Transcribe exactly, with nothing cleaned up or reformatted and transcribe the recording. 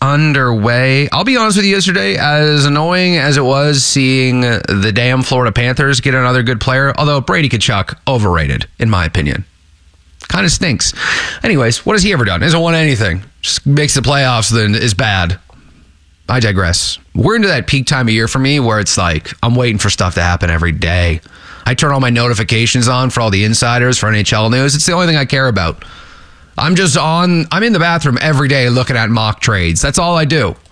underway. I'll be honest with you, yesterday, as annoying as it was seeing the damn Florida Panthers get another good player, although Brady Tkachuk, overrated, in my opinion. Kind of stinks. Anyways, what has he ever done? Hasn't won anything. Just makes the playoffs, then is bad. I digress. We're into that peak time of year for me where it's like I'm waiting for stuff to happen every day. I turn all my notifications on for all the insiders, for N H L news. It's the only thing I care about. I'm just on, I'm in the bathroom every day looking at mock trades. That's all I do.